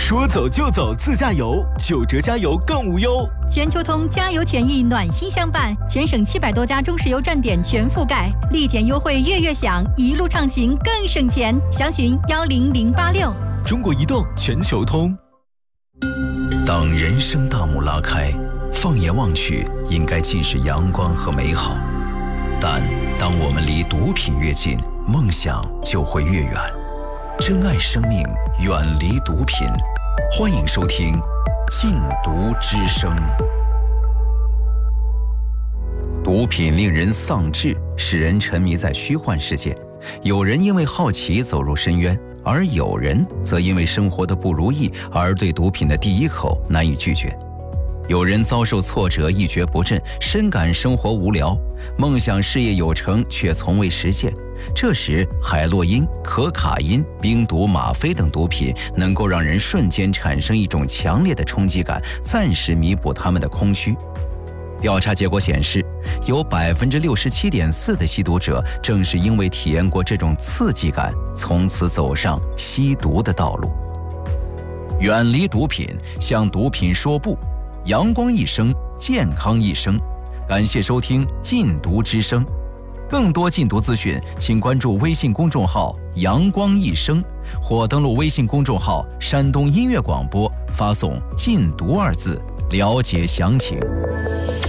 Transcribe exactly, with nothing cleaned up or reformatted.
说走就走自驾游，九折加油更无忧。 全球通加油权益暖心相伴，全省七百多家中石油站点全覆盖，立减优惠月月享，一路畅行更省钱。详询幺零零八六。 中国移动全球通。 当人生大幕拉开，放眼望去，应该尽是阳光和美好。但当我们离毒品越近，梦想就会越远。珍爱生命，远离毒品。欢迎收听《禁毒之声》。毒品令人丧志，使人沉迷在虚幻世界。有人因为好奇走入深渊，而有人则因为生活的不如意而对毒品的第一口难以拒绝。有人遭受挫折一蹶不振，深感生活无聊，梦想事业有成却从未实现。这时海洛因、可卡因、冰毒、吗啡等毒品能够让人瞬间产生一种强烈的冲击感，暂时弥补他们的空虚。调查结果显示，有 百分之六十七点四 的吸毒者正是因为体验过这种刺激感，从此走上吸毒的道路。远离毒品，向毒品说不，阳光一生，健康一生。感谢收听禁毒之声。更多禁毒资讯，请关注微信公众号阳光一生，或登录微信公众号山东音乐广播，发送禁毒二字了解详情。